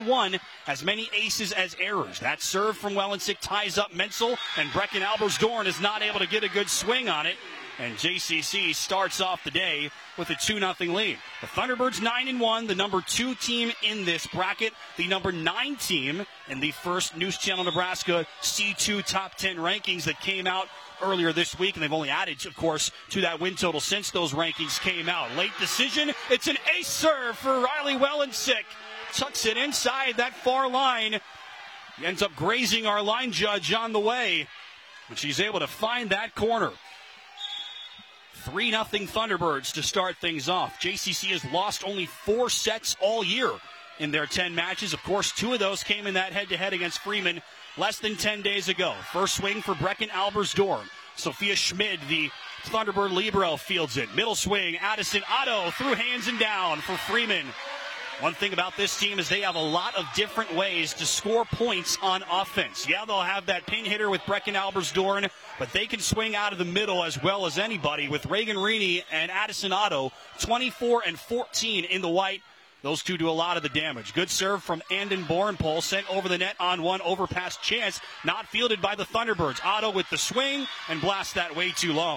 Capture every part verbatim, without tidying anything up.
One as many aces as errors. That serve from Wellensick ties up Menzel, and Brecken Albersdorn is not able to get a good swing on it. And J C C starts off the day with a two nothing lead. The Thunderbirds nine and one, the number two team in this bracket, the number nine team in the first News Channel Nebraska C two top ten rankings that came out earlier this week, and they've only added, of course, to that win total since those rankings came out. Late decision, it's an ace serve for Riley Wellensick. Tucks it inside that far line. He ends up grazing our line judge on the way, but she's able to find that corner. three nothing Thunderbirds to start things off. J C C has lost only four sets all year in their ten matches. Of course, two of those came in that head-to-head against Freeman less than ten days ago. First swing for Brecken Albersdorn. Sophia Schmid, the Thunderbird libero, fields it. Middle swing, Addison Otto through hands and down for Freeman. One thing about this team is they have a lot of different ways to score points on offense. Yeah, they'll have that pin hitter with Brecken Albersdorn, but they can swing out of the middle as well as anybody with Reagan Reaney and Addison Otto, twenty-four and fourteen in the white. Those two do a lot of the damage. Good serve from Andon Borenpol, sent over the net on one overpass chance, not fielded by the Thunderbirds. Otto with the swing and blast that way too low.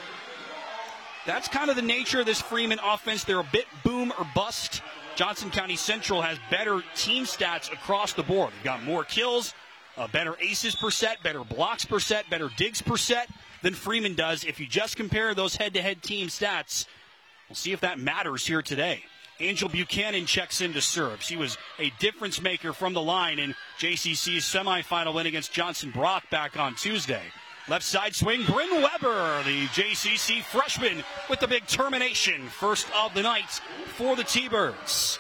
That's kind of the nature of this Freeman offense. They're a bit boom or bust. Johnson County Central has better team stats across the board. They've got more kills, uh, better aces per set, better blocks per set, better digs per set than Freeman does. If you just compare those head-to-head team stats, we'll see if that matters here today. Angel Buchanan checks in to serve. She was a difference maker from the line in J C C's semifinal win against Johnson Brock back on Tuesday. Left side swing, Bryn Weber, the J C C freshman, with the big termination. First of the night for the T-Birds.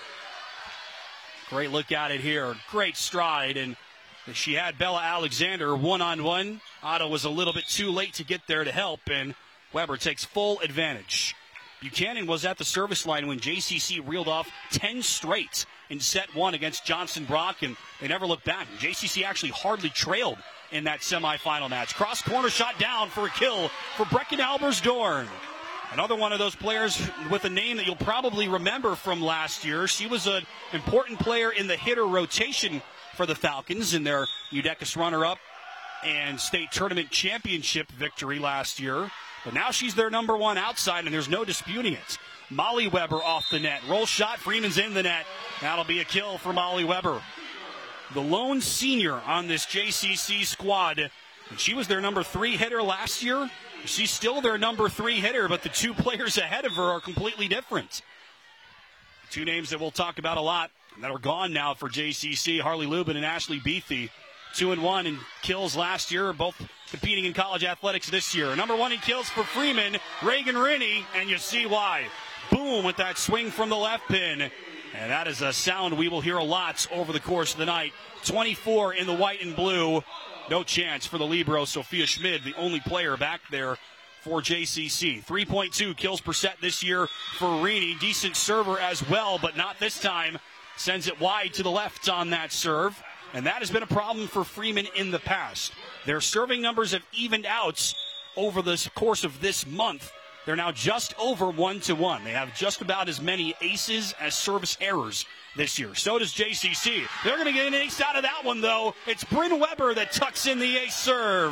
Great look at it here. Great stride. And she had Bella Alexander one-on-one. Otto was a little bit too late to get there to help, and Weber takes full advantage. Buchanan was at the service line when J C C reeled off ten straight in set one against Johnson Brock, and they never looked back. J C C actually hardly trailed in that semifinal match. Cross corner shot down for a kill for Brecken Albersdorn. Another one of those players with a name that you'll probably remember from last year. She was an important player in the hitter rotation for the Falcons in their U D E C A runner-up and state tournament championship victory last year. But now she's their number one outside, and there's no disputing it. Molly Weber off the net. Roll shot, Freeman's in the net. That'll be a kill for Molly Weber. The lone senior on this J C C squad. And she was their number three hitter last year. She's still their number three hitter, but the two players ahead of her are completely different. Two names that we'll talk about a lot that are gone now for J C C, Harley Lubin and Ashley Beathy. Two and one in kills last year, both competing in college athletics this year. Number one in kills for Freeman, Reagan Rinney, and you see why. Boom with that swing from the left pin. And that is a sound we will hear a lot over the course of the night. twenty-four in the white and blue. No chance for the libero, Sophia Schmid, the only player back there for J C C. three point two kills per set this year for Reaney. Decent server as well, but not this time. Sends it wide to the left on that serve. And that has been a problem for Freeman in the past. Their serving numbers have evened out over the course of this month. They're now just over one to one. They have just about as many aces as service errors this year. So does J C C. They're going to get an ace out of that one, though. It's Bryn Weber that tucks in the ace serve.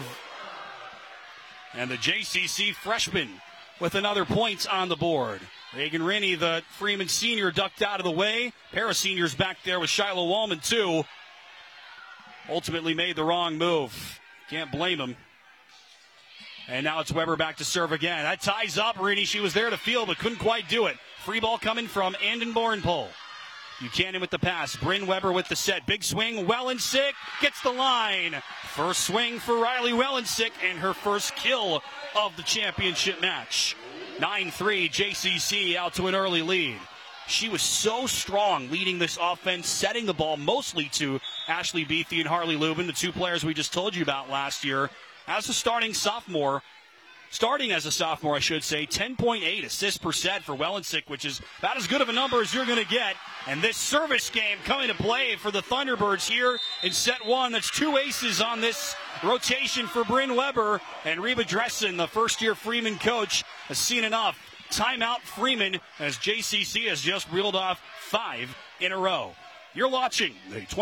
And the J C C freshman with another point on the board. Reagan Rinney, the Freeman senior, ducked out of the way. Pair of seniors back there with Shiloh Wallman, too. Ultimately made the wrong move. Can't blame him. And now it's Weber back to serve again. That ties up Reaney. She was there to field, but couldn't quite do it. Free ball coming from Andon Borenpol. Buchanan with the pass. Bryn Weber with the set. Big swing. Wellensick gets the line. First swing for Riley Wellensick and her first kill of the championship match. nine three, J C C out to an early lead. She was so strong leading this offense, setting the ball mostly to Ashley Beathy and Harley Lubin, the two players we just told you about last year. As a starting sophomore, starting as a sophomore, I should say, ten point eight assists per set for Wellensick, which is about as good of a number as you're going to get. And this service game coming to play for the Thunderbirds here in set one. That's two aces on this rotation for Bryn Weber. And Reba Dressen, the first-year Freeman coach, has seen enough. Timeout Freeman as J C C has just reeled off five in a row. You're watching the